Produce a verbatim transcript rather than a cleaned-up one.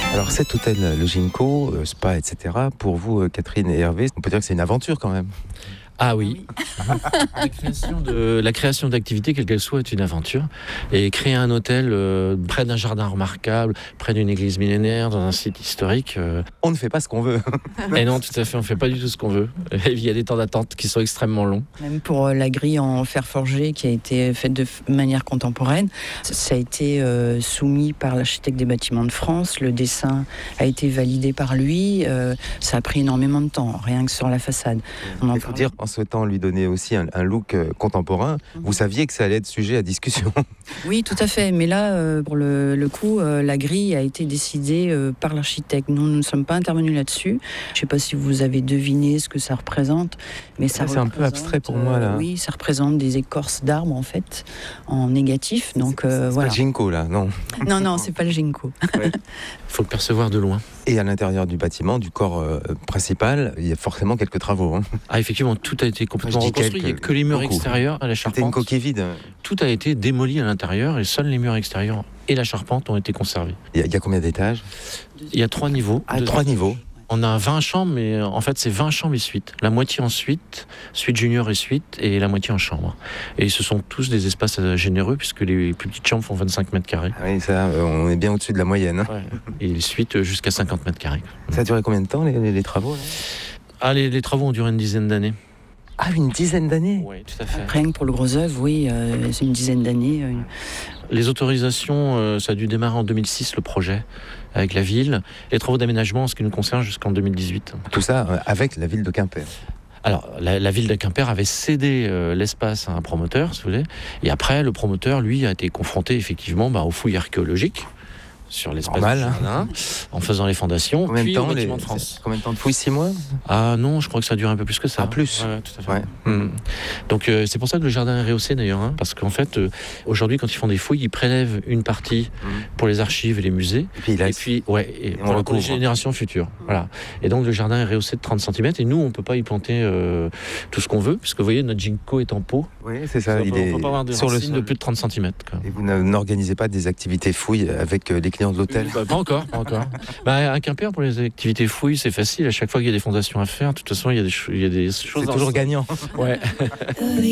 Alors cet hôtel, le Ginkgo, euh, spa, et cetera, pour vous, euh, Catherine et Hervé, on peut dire que c'est une aventure quand même. Ah oui, la création de la création d'activités, quelle qu'elle soit, est une aventure. Et créer un hôtel euh, près d'un jardin remarquable, près d'une église millénaire, dans un site historique. Euh... On ne fait pas ce qu'on veut. Et non, tout à fait, on ne fait pas du tout ce qu'on veut. Et il y a des temps d'attente qui sont extrêmement longs. Même pour la grille en fer forgé qui a été faite de manière contemporaine, ça a été euh, soumis par l'architecte des bâtiments de France. Le dessin a été validé par lui. Euh, ça a pris énormément de temps, rien que sur la façade. On en Il faut dire, en souhaitant lui donner aussi un, un look euh, contemporain, mmh. vous saviez que ça allait être sujet à discussion. Oui, tout à fait. Mais là, euh, pour le, le coup, euh, la grille a été décidée euh, par l'architecte. Nous, nous ne sommes pas intervenus là-dessus. Je ne sais pas si vous avez deviné ce que ça représente, mais ça ah, c'est un peu abstrait pour moi là. Euh, oui, ça représente des écorces d'arbres en fait, en négatif. Donc c'est, c'est, euh, c'est voilà. Pas le Ginkgo là, non. Non, non, c'est pas le Ginkgo. Il ouais. faut le percevoir de loin. Et à l'intérieur du bâtiment, du corps euh, principal, il y a forcément quelques travaux. Hein. Ah, effectivement, tout a été complètement reconstruit. Quelques... Il n'y a que les murs beaucoup. extérieurs à la charpente. C'était une coquille vide. Tout a été démoli à l'intérieur et seuls les murs extérieurs et la charpente ont été conservés. Il y a, il y a combien d'étages ? Il y a trois niveaux. Ah, trois niveaux. On a vingt chambres, mais en fait, c'est vingt chambres et suites. La moitié en suite, suite junior et suite, et la moitié en chambre. Et ce sont tous des espaces généreux, puisque les plus petites chambres font vingt-cinq mètres carrés. Ah oui, ça, on est bien au-dessus de la moyenne. Ouais. Et les suites jusqu'à cinquante mètres carrés. Ça a duré combien de temps, les, les, les travaux là ah, les, les travaux ont duré une dizaine d'années. Ah, une dizaine d'années ? Oui, tout à fait. Rien que pour le gros œuvre, oui, euh, c'est une dizaine d'années. Euh. Les autorisations, euh, ça a dû démarrer en deux mille six, le projet, avec la ville. Les travaux d'aménagement, en ce qui nous concerne, jusqu'en deux mille dix-huit. Tout ça euh, avec la ville de Quimper. Alors, la, la ville de Quimper avait cédé euh, l'espace à un promoteur, si vous voulez. Et après, le promoteur, lui, a été confronté, effectivement, bah, aux fouilles archéologiques sur l'espace Normal, du jardin, en faisant les fondations, combien puis de temps, au les... bâtiment de France. Combien de temps de fouilles ? Six mois ? Ah non, je crois que ça a duré un peu plus que ça. Ah, plus ouais, tout à fait. Ouais. Mmh. Donc euh, c'est pour ça que le jardin est rehaussé d'ailleurs, hein, parce qu'en fait, euh, aujourd'hui, quand ils font des fouilles, ils prélèvent une partie mmh. pour les archives et les musées, et puis, et puis ouais, et et pour, le pour les générations futures. Mmh. Voilà. Et donc le jardin est rehaussé de trente centimètres, et nous, on peut pas y planter euh, tout ce qu'on veut, puisque vous voyez, notre ginkgo est en pot. Oui, c'est ça. On il peut, est on peut pas avoir des sur racines le de plus de trente centimètres. Quoi. Et vous n'organisez pas des activités fouilles avec les clients de l'hôtel ? Bah, pas encore, pas encore. Bah, à Quimper, pour les activités fouilles, c'est facile. À chaque fois qu'il y a des fondations à faire, de toute façon, il y a des, il y a des choses. C'est toujours gagnant. Ouais.